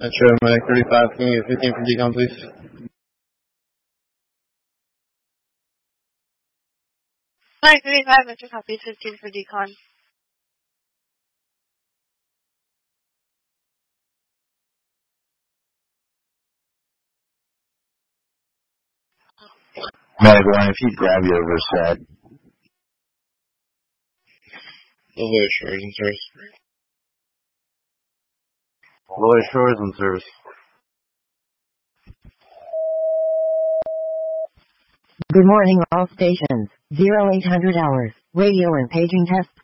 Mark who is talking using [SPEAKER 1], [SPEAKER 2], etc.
[SPEAKER 1] Metro Medic 35, can you get 15 for decon, please?
[SPEAKER 2] Medic 35, Metro copies 15 for decon.
[SPEAKER 3] Medic 1, if you grab your Versat.
[SPEAKER 1] Lower Shores in service.
[SPEAKER 3] Lower Shores in service.
[SPEAKER 4] Good morning, all stations. 0800 hours. Radio and paging test